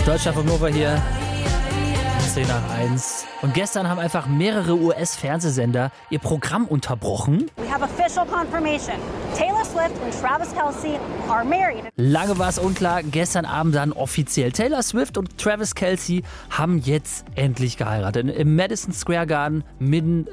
Deutschlandfunk Nova hier, 10 nach 1. Und gestern haben einfach mehrere US-Fernsehsender ihr Programm unterbrochen. We have official confirmation. Taylor Swift und Travis Kelce are married. Lange war es unklar, gestern Abend dann offiziell. Taylor Swift und Travis Kelce haben jetzt endlich geheiratet. Im Madison Square Garden, mitten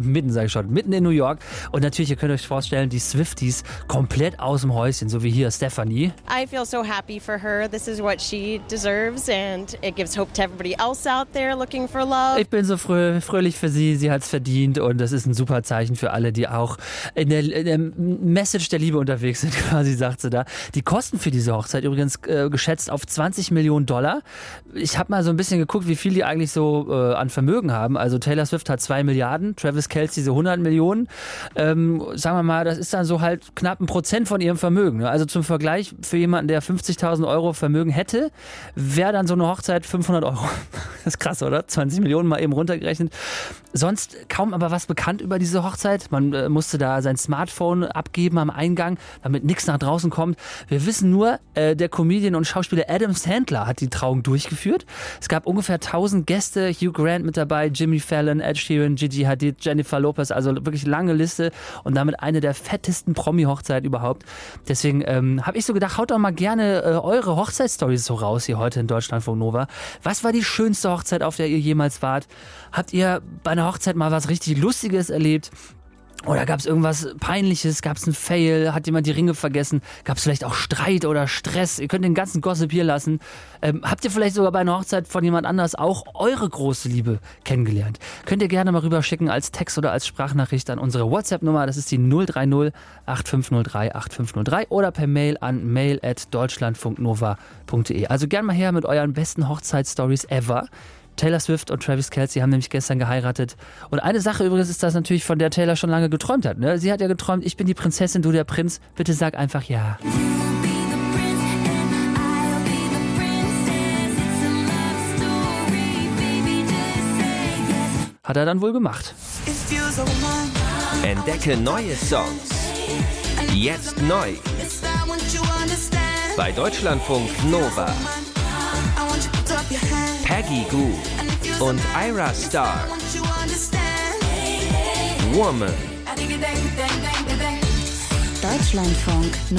in New York. Und natürlich, ihr könnt euch vorstellen, die Swifties komplett aus dem Häuschen, so wie hier Stephanie. I feel so happy for her. This is what she deserves and it gives hope to everybody else out there looking for love. Ich bin so fröhlich für sie, sie hat es verdient und das ist ein super Zeichen für alle, die auch in der Message der Liebe unterwegs sind, quasi, sagt sie da. Die Kosten für diese Hochzeit übrigens geschätzt auf $20 Millionen. Ich habe mal so ein bisschen geguckt, wie viel die eigentlich so an Vermögen haben. Also Taylor Swift hat 2 Milliarden, Travis Kelce so 100 Millionen. Sagen wir mal, das ist dann so halt knapp 1% von ihrem Vermögen. Ne? Also zum Vergleich, für jemanden, der 50.000 Euro Vermögen hätte, wäre dann so eine Hochzeit 500 Euro. Das ist krass, oder? 20 Millionen mal eben runtergerechnet. Sonst kaum aber was bekannt über diese Hochzeit. Man musste da sein Smartphone abgeben am Eingang, damit nichts nach draußen kommt. Wir wissen nur, der Comedian und Schauspieler Adam Sandler hat die Trauung durchgeführt. Es gab ungefähr 1000 Gäste, Hugh Grant mit dabei, Jimmy Fallon, Ed Sheeran, Gigi Hadid, Jennifer Lopez, also wirklich lange Liste und damit eine der fettesten Promi-Hochzeiten überhaupt. Deswegen habe ich so gedacht, haut doch mal gerne eure Hochzeitsstories so raus hier heute in Deutschlandfunk Nova. Was war die schönste Hochzeit, auf der ihr jemals wart? Habt ihr bei einer Hochzeit mal was richtig Lustiges erlebt? Oder gab es irgendwas Peinliches? Gab es einen Fail? Hat jemand die Ringe vergessen? Gab es vielleicht auch Streit oder Stress? Ihr könnt den ganzen Gossip hier lassen. Habt ihr vielleicht sogar bei einer Hochzeit von jemand anders auch eure große Liebe kennengelernt? Könnt ihr gerne mal rüberschicken als Text oder als Sprachnachricht an unsere WhatsApp-Nummer. Das ist die 030 8503 8503 oder per Mail an mail@deutschlandfunknova.de. Also gerne mal her mit euren besten Hochzeitsstories ever. Taylor Swift und Travis Kelce haben nämlich gestern geheiratet. Und eine Sache übrigens ist das natürlich, von der Taylor schon lange geträumt hat. Ne? Sie hat ja geträumt, ich bin die Prinzessin, du der Prinz. Bitte sag einfach ja. Hat er dann wohl gemacht. Entdecke neue Songs. Jetzt neu. Bei Deutschlandfunk Nova. Peggy Gou und Ira Star. Woman. Deutschlandfunk